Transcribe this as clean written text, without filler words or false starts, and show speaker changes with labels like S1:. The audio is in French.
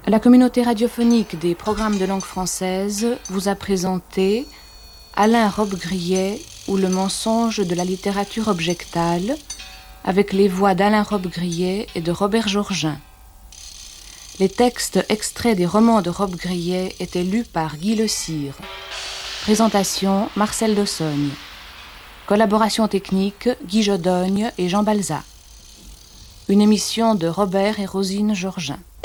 S1: La communauté radiophonique des programmes de langue française vous a présenté Alain Robbe-Grillet ou le mensonge de la littérature objectale avec les voix d'Alain Robbe-Grillet et de Robert Georgin. Les textes extraits des romans de Robbe-Grillet étaient lus par Guy Le Sire. Présentation Marcel Dossogne. Collaboration technique Guy Jodogne et Jean Balza. Une émission de Robert et Rosine Georgin.